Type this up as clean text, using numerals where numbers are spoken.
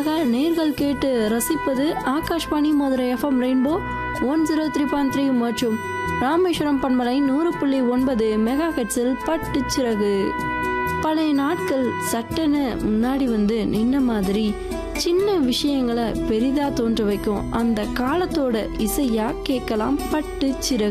அடுத்ததாக நேர்கள் கேட்டு ரசிப்பது ஆகாஷ்வாணி மதுரை FM ரெயின்போ 103.3 மற்றும் ராமேஸ்வரம் பண்பலை 100.9 மெகா ஹெர்ட்ஸில் பட்டுச்சிறகு. பழைய நாட்கள் சட்டென முன்னாடி நின்ன மாதிரி சின்ன விஷயங்களை பெரிதா தோன்ற வைக்கும் அந்த காலத்தோட இசையா கேட்கலாம் பட்டுச்சிறகு.